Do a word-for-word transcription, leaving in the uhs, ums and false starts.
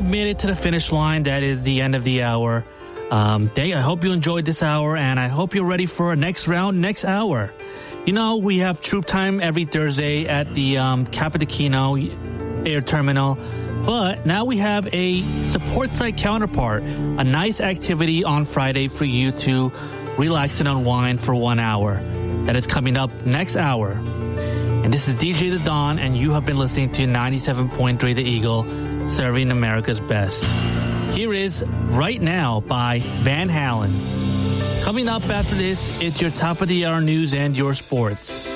made it to the finish line. That is the end of the hour. Um, Day, I hope you enjoyed this hour, and I hope you're ready for our next round, next hour. You know, we have Troop Time every Thursday at the um, Capodichino Air Terminal. But now we have a support site counterpart, a nice activity on Friday for you to relax and unwind for one hour. That is coming up next hour. And this is D J The Don, and you have been listening to ninety-seven point three The Eagle, serving America's best. Here is Right Now by Van Halen. Coming up after this, it's your top of the hour news and your sports.